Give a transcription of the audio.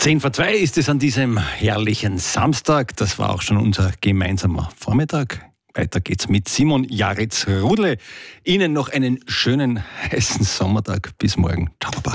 10:02 ist es an diesem herrlichen Samstag. Das war auch schon unser gemeinsamer Vormittag. Weiter geht's mit Simon Jaritz-Rudle. Ihnen noch einen schönen, heißen Sommertag. Bis morgen. Ciao, Baba.